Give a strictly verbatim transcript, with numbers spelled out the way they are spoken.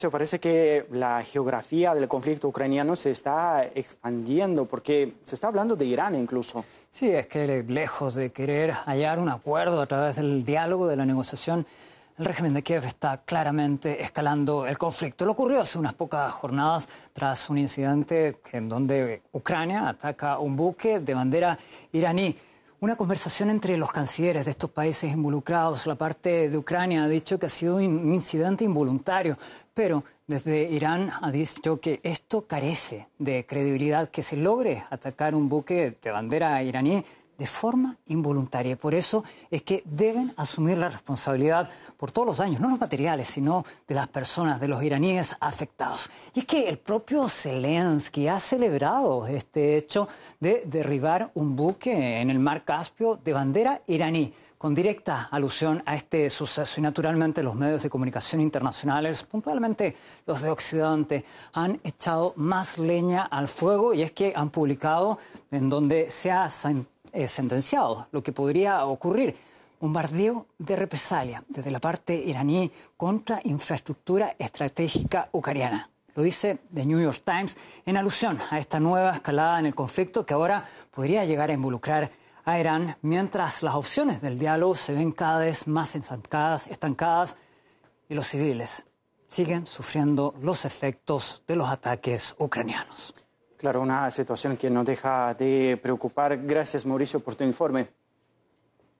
Parece que la geografía del conflicto ucraniano se está expandiendo porque se está hablando de Irán incluso. Sí, es que lejos de querer hallar un acuerdo a través del diálogo, de la negociación, el régimen de Kiev está claramente escalando el conflicto. Lo ocurrió hace unas pocas jornadas tras un incidente en donde Ucrania ataca un buque de bandera iraní. Una conversación entre los cancilleres de estos países involucrados. La parte de Ucrania ha dicho que ha sido un incidente involuntario, pero desde Irán ha dicho que esto carece de credibilidad, que se logre atacar un buque de bandera iraní de forma involuntaria. Por eso es que deben asumir la responsabilidad por todos los daños, no los materiales, sino de las personas, de los iraníes afectados. Y es que el propio Zelensky ha celebrado este hecho de derribar un buque en el mar Caspio de bandera iraní, con directa alusión a este suceso. Y naturalmente los medios de comunicación internacionales, puntualmente los de Occidente, han echado más leña al fuego, y es que han publicado en donde se ha Eh, sentenciado lo que podría ocurrir: bombardeo de represalia desde la parte iraní contra infraestructura estratégica ucraniana. Lo dice The New York Times en alusión a esta nueva escalada en el conflicto que ahora podría llegar a involucrar a Irán, mientras las opciones del diálogo se ven cada vez más estancadas, estancadas y los civiles siguen sufriendo los efectos de los ataques ucranianos. Claro, una situación que no deja de preocupar. Gracias, Mauricio, por tu informe.